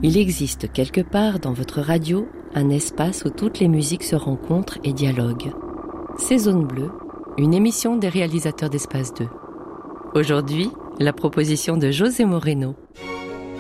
Il existe quelque part dans votre radio un espace où toutes les musiques se rencontrent et dialoguent. C'est Zone Bleue, une émission des réalisateurs d'Espace 2. Aujourd'hui, la proposition de José Moreno.